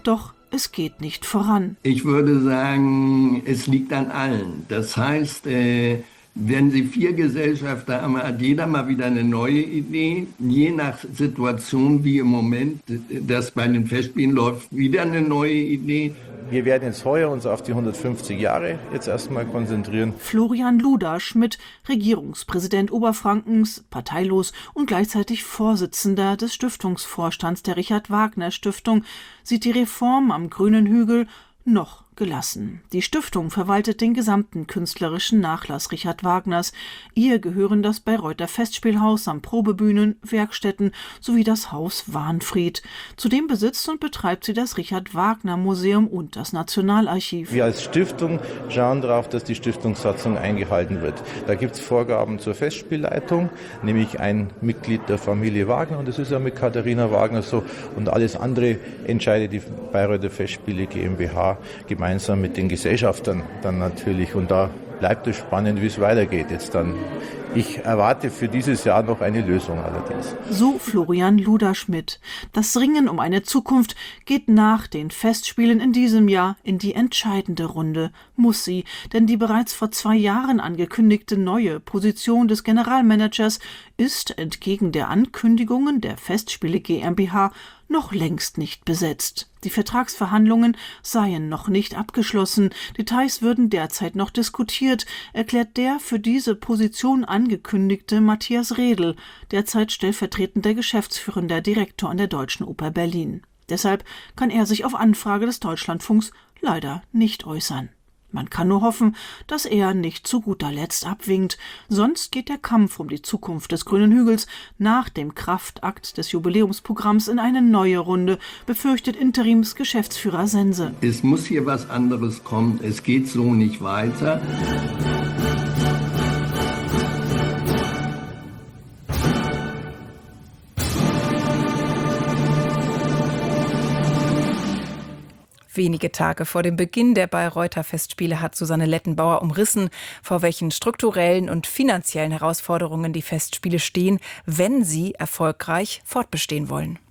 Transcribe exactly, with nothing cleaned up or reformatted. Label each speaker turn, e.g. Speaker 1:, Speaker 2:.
Speaker 1: Doch es geht nicht voran.
Speaker 2: Ich würde sagen, es liegt an allen. Das heißt, äh, wenn Sie vier Gesellschafter haben, hat jeder mal wieder eine neue Idee. Je nach Situation, wie im Moment das bei den Festspielen läuft, wieder eine neue Idee.
Speaker 3: Wir werden jetzt heuer uns auf die hundertfünfzig Jahre jetzt erstmal konzentrieren.
Speaker 1: Florian Luderschmidt, Regierungspräsident Oberfrankens, parteilos und gleichzeitig Vorsitzender des Stiftungsvorstands der Richard-Wagner-Stiftung, sieht die Reform am Grünen Hügel noch gelassen. Die Stiftung verwaltet den gesamten künstlerischen Nachlass Richard Wagners. Ihr gehören das Bayreuther Festspielhaus samt Probebühnen, Werkstätten sowie das Haus Wahnfried. Zudem besitzt und betreibt sie das Richard-Wagner-Museum und das Nationalarchiv.
Speaker 3: Wir als Stiftung schauen darauf, dass die Stiftungssatzung eingehalten wird. Da gibt es Vorgaben zur Festspielleitung, nämlich ein Mitglied der Familie Wagner, und das ist ja mit Katharina Wagner so, und alles andere entscheidet die Bayreuther Festspiele GmbH gemeinsam mit den Gesellschaftern dann natürlich. Und da bleibt es spannend, wie es weitergeht jetzt dann. Ich erwarte für dieses Jahr noch eine Lösung allerdings.
Speaker 1: So Florian Luderschmidt. Das Ringen um eine Zukunft geht nach den Festspielen in diesem Jahr in die entscheidende Runde. Muss sie, denn die bereits vor zwei Jahren angekündigte neue Position des Generalmanagers ist entgegen der Ankündigungen der Festspiele GmbH noch längst nicht besetzt. Die Vertragsverhandlungen seien noch nicht abgeschlossen. Details würden derzeit noch diskutiert, erklärt der für diese Position angekündigte Matthias Redl, derzeit stellvertretender geschäftsführender Direktor an der Deutschen Oper Berlin. Deshalb kann er sich auf Anfrage des Deutschlandfunks leider nicht äußern. Man kann nur hoffen, dass er nicht zu guter Letzt abwinkt. Sonst geht der Kampf um die Zukunft des Grünen Hügels nach dem Kraftakt des Jubiläumsprogramms in eine neue Runde, befürchtet Interimsgeschäftsführer Sense.
Speaker 2: Es muss hier was anderes kommen. Es geht so nicht weiter.
Speaker 4: Wenige Tage vor dem Beginn der Bayreuther Festspiele hat Susanne Lettenbauer umrissen, vor welchen strukturellen und finanziellen Herausforderungen die Festspiele stehen, wenn sie erfolgreich fortbestehen wollen.